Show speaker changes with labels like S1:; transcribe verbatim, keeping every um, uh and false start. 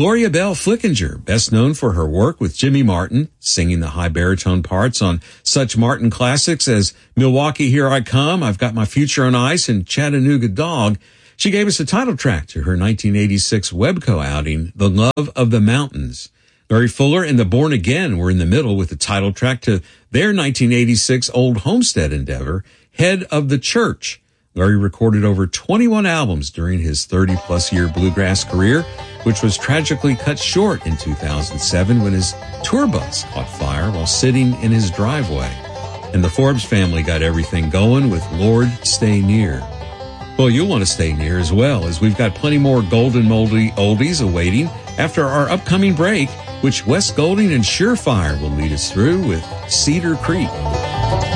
S1: Gloria Bell Flickinger, best known for her work with Jimmy Martin, singing the high baritone parts on such Martin classics as Milwaukee, Here I Come, I've Got My Future on Ice, and Chattanooga Dog. She gave us a title track to her nineteen eighty-six Webco outing, The Love of the Mountains. Larry Fuller and the Born Again were in the middle with the title track to their nineteen eighty-six Old Homestead endeavor, Head of the Church. Larry recorded over twenty-one albums during his thirty-plus year bluegrass career, which was tragically cut short in two thousand seven when his tour bus caught fire while sitting in his driveway. And the Forbes family got everything going with Lord Stay Near. Well, you'll want to stay near as well, as we've got plenty more Golden Moldy oldies awaiting after our upcoming break, which Wes Golding and Surefire will lead us through with Cedar Creek.